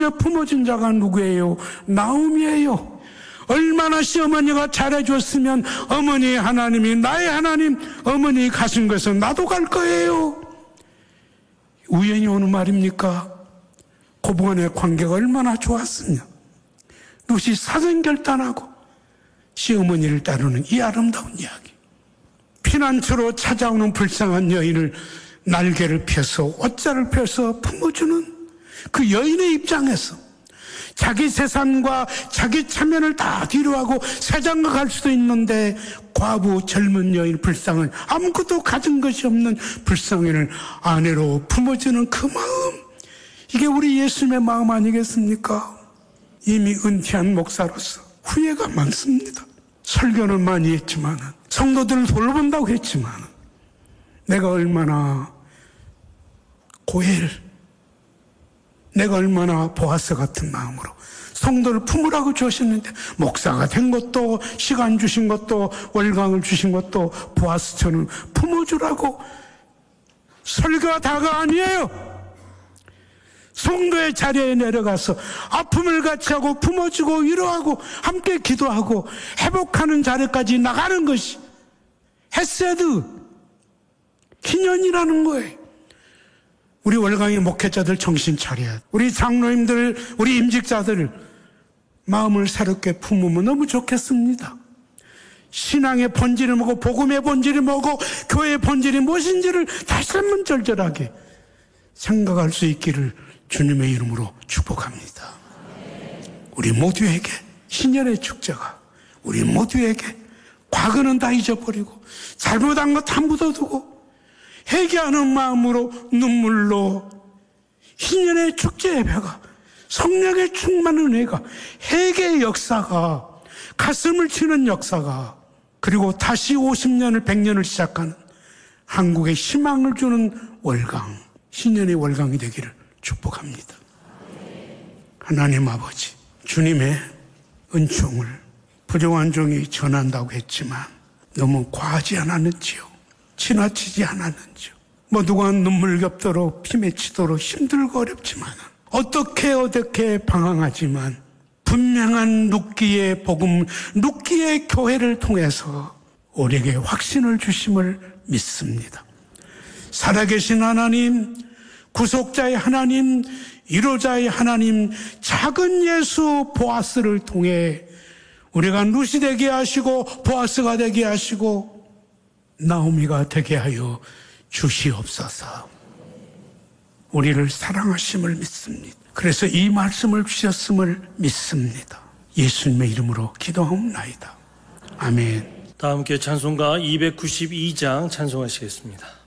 품어준 자가 누구예요? 나오미예요. 얼마나 시어머니가 잘해줬으면 어머니 하나님이 나의 하나님, 어머니 가신 곳에서 나도 갈 거예요. 우연히 오는 말입니까? 고부간의 관계가 얼마나 좋았으면 룻이 사생결단하고 시어머니를 따르는 이 아름다운 이야기. 피난처로 찾아오는 불쌍한 여인을 날개를 펴서 옷자를 펴서 품어주는 그 여인의 입장에서 자기 재산과 자기 차면을 다 뒤로하고 세장가 갈 수도 있는데 과부 젊은 여인 불쌍한 아무것도 가진 것이 없는 불쌍인을 아내로 품어주는 그 마음, 이게 우리 예수님의 마음 아니겠습니까? 이미 은퇴한 목사로서 후회가 많습니다. 설교는 많이 했지만 성도들을 돌본다고 했지만 내가 얼마나 고해를, 내가 얼마나 보아스 같은 마음으로 성도를 품으라고 주셨는데 목사가 된 것도 시간 주신 것도 월강을 주신 것도 보아스처럼 품어주라고. 설교가 다가 아니에요. 성도의 자리에 내려가서 아픔을 같이 하고 품어주고 위로하고 함께 기도하고 회복하는 자리까지 나가는 것이 헤세드, 희년이라는 거예요. 우리 월강의 목회자들 정신 차려야 돼. 우리 장로님들, 우리 임직자들 마음을 새롭게 품으면 너무 좋겠습니다. 신앙의 본질을 뭐고 복음의 본질이 뭐고 교회의 본질이 무엇인지를 다시 한번 절절하게 생각할 수 있기를 주님의 이름으로 축복합니다. 우리 모두에게 신년의 축제가, 우리 모두에게 과거는 다 잊어버리고 잘못한 것 다 묻어두고 회개하는 마음으로 눈물로 희년의 축제 예배가, 성령의 충만한 은혜가, 회개의 역사가, 가슴을 치는 역사가, 그리고 다시 50년을 100년을 시작하는 한국에 희망을 주는 월강, 신년의 월강이 되기를 축복합니다. 하나님 아버지, 주님의 은총을 부정한 종이 전한다고 했지만 너무 과하지 않았는지요? 지나치지 않았는지요? 모두가 눈물겹도록 피 맺히도록 힘들고 어렵지만 어떻게 방황하지만 분명한 룻기의 복음, 룻기의 교회를 통해서 우리에게 확신을 주심을 믿습니다. 살아계신 하나님, 구속자의 하나님, 위로자의 하나님, 작은 예수 보아스를 통해 우리가 룻이 되게 하시고 보아스가 되게 하시고 나오미가 되게 하여 주시옵소서. 우리를 사랑하심을 믿습니다. 그래서 이 말씀을 주셨음을 믿습니다. 예수님의 이름으로 기도하옵나이다. 아멘. 다 함께 찬송가 292장 찬송하시겠습니다.